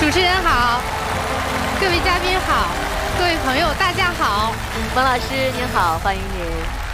主持人好，各位嘉宾好，各位朋友大家好。 王老师您好，欢迎您。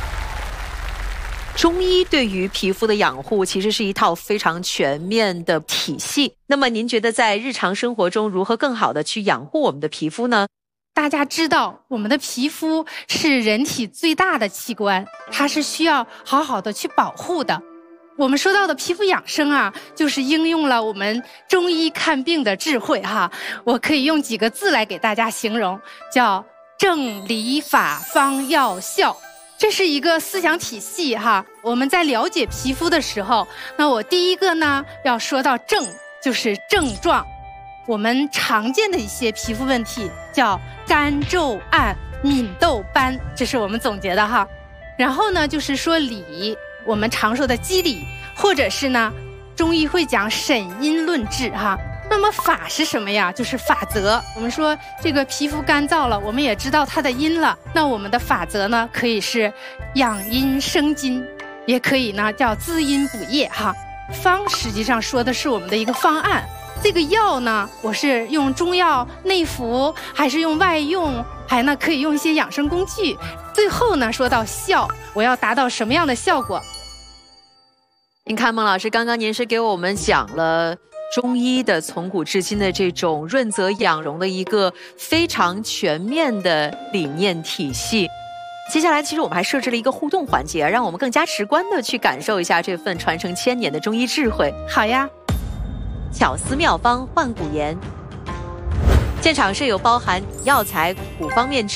中医对于皮肤的养护其实是一套非常全面的体系。那么您觉得在日常生活中如何更好的去养护我们的皮肤呢？ 大家知道，我们的皮肤是人体最大的器官，它是需要好好的去保护的。我们说到的皮肤养生啊，就是应用了我们中医看病的智慧哈。我可以用几个字来给大家形容，叫正理法方药效。这是一个思想体系哈。我们在了解皮肤的时候，那我第一个呢要说到症，就是症状。我们常见的一些皮肤问题叫干皱暗、敏痘斑，这是我们总结的哈。然后呢就是说理，我们常说的机理，或者是呢中医会讲审因论治哈。那么法是什么呀？就是法则。我们说这个皮肤干燥了，我们也知道它的因了，那我们的法则呢可以是养阴生津，也可以呢叫滋阴补液哈。方实际上说的是我们的一个方案，这个药呢我是用中药内服还是用外用，还呢可以用一些养生工具。最后呢说到效，我要达到什么样的效果。 您看孟老师，刚刚您是给我们讲了中医的从古至今的这种润泽养容的一个非常全面的理念体系。接下来其实我们还设置了一个互动环节，让我们更加直观的去感受一下这份传承千年的中医智慧。 好呀， 巧思妙方换骨言，现场设有包含药材、古方面